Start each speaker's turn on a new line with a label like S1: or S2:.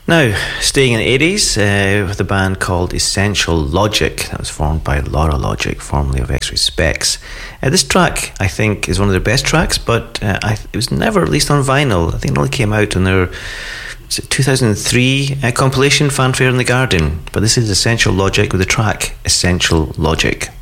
S1: Now, staying in the 80s with a band called Essential Logic that was formed by Laura Logic, formerly of X-Ray Spex. This track, I think, is one of their best tracks, but it was never released on vinyl. I think it only came out on their 2003 compilation, Fanfare in the Garden. But this is Essential Logic with the track Essential Logic.